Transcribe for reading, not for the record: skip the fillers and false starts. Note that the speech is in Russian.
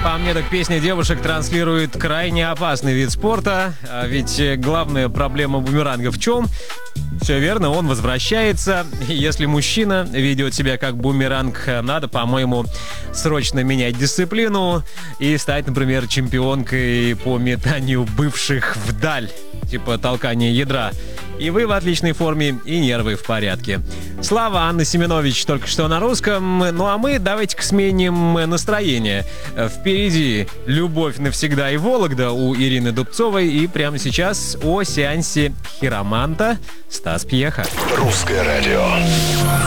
По мне, так песня девушек транслирует крайне опасный вид спорта. А ведь главная проблема бумеранга в чем? Все верно, он возвращается. Если мужчина ведет себя как бумеранг, надо, по-моему, срочно менять дисциплину и стать, например, чемпионкой по метанию бывших вдаль, типа толкания ядра. И вы в отличной форме, и нервы в порядке. Слава, Анна Семенович только что на русском. Ну а мы давайте-ка сменим настроение. Впереди «Любовь навсегда» и «Вологда» у Ирины Дубцовой. И прямо сейчас о сеансе хироманта Стас Пьеха. Русское радио.